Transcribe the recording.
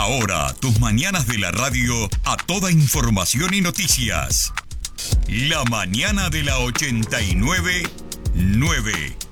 Ahora, tus mañanas de la radio a toda información y noticias. La mañana de la 89.9.